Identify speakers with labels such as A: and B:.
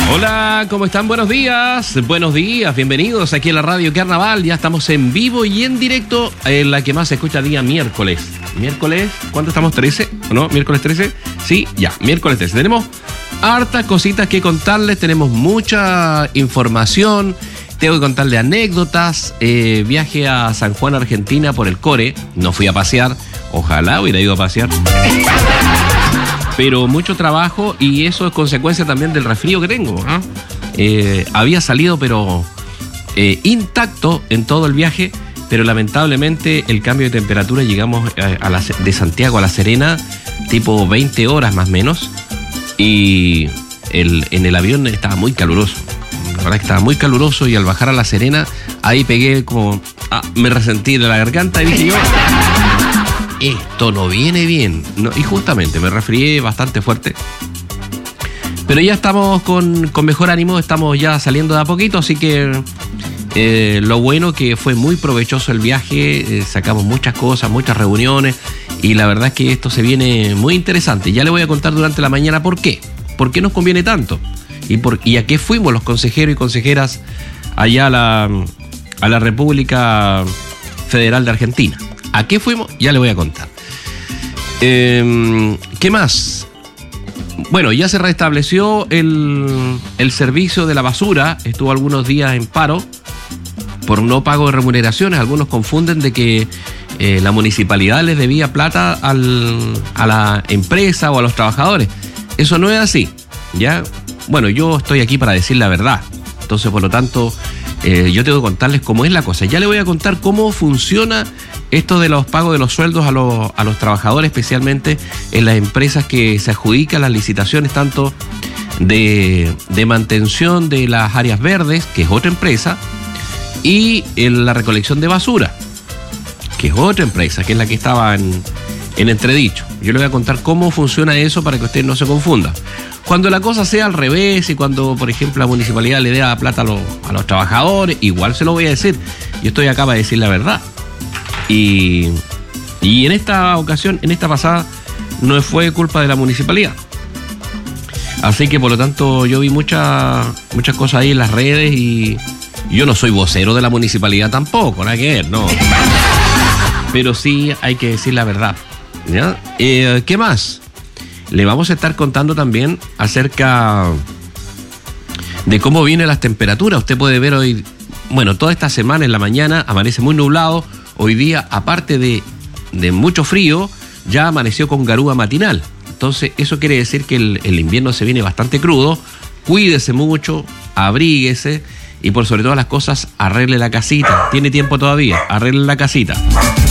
A: Hola, ¿cómo están? Buenos días, bienvenidos aquí a la Radio Carnaval. Ya estamos en vivo y en directo en la que más se escucha día miércoles. ¿Miércoles? ¿Cuánto estamos? ¿13? ¿O no? ¿Miércoles 13? Sí, ya, miércoles 13. Tenemos hartas cositas que contarles, tenemos mucha información. Tengo que contarle anécdotas. Viaje a San Juan, Argentina por el Core. No fui a pasear, ojalá hubiera ido a pasear. Pero mucho trabajo y eso es consecuencia también del resfrío que tengo, ¿no? Había salido pero intacto en todo el viaje, pero lamentablemente el cambio de temperatura, llegamos de Santiago a La Serena tipo 20 horas más o menos, y en el avión estaba muy caluroso. La verdad que estaba muy caluroso y al bajar a La Serena ahí pegué como... me resentí de la garganta y dije yo... Esto no viene bien, no, y justamente me resfrié bastante fuerte. Pero ya estamos con mejor ánimo, estamos ya saliendo de a poquito, así que lo bueno que fue muy provechoso el viaje, sacamos muchas cosas, muchas reuniones, y la verdad es que esto se viene muy interesante. Ya le voy a contar durante la mañana por qué nos conviene tanto, y a qué fuimos los consejeros y consejeras allá a la República Federal de Argentina. ¿A qué fuimos? Ya le voy a contar. ¿Qué más? Bueno, ya se restableció el servicio de la basura. Estuvo algunos días en paro por no pago de remuneraciones. Algunos confunden de que la municipalidad les debía plata a la empresa o a los trabajadores. Eso no es así, ¿ya? Bueno, yo estoy aquí para decir la verdad. Entonces, por lo tanto, yo tengo que contarles cómo es la cosa. Ya le voy a contar cómo funciona esto de los pagos de los sueldos a los trabajadores, especialmente en las empresas que se adjudican las licitaciones tanto de mantención de las áreas verdes, que es otra empresa, y en la recolección de basura, que es otra empresa, que es la que estaba en entredicho. Yo le voy a contar cómo funciona eso para que usted no se confunda. Cuando la cosa sea al revés y cuando, por ejemplo, la municipalidad le dé la plata a los trabajadores, igual se lo voy a decir. Yo estoy acá para decir la verdad. Y en esta ocasión, en esta pasada, no fue culpa de la municipalidad. Así que, por lo tanto, yo vi muchas cosas ahí en las redes y yo no soy vocero de la municipalidad tampoco, nada que ver, no. Pero sí hay que decir la verdad, ¿ya? ¿Qué más? Le vamos a estar contando también acerca de cómo vienen las temperaturas. Usted puede ver hoy, bueno, toda esta semana en la mañana amanece muy nublado. Hoy día, aparte de mucho frío, ya amaneció con garúa matinal. Entonces, eso quiere decir que el invierno se viene bastante crudo. Cuídese mucho, abríguese y por sobre todas las cosas, arregle la casita. Tiene tiempo todavía, arregle la casita.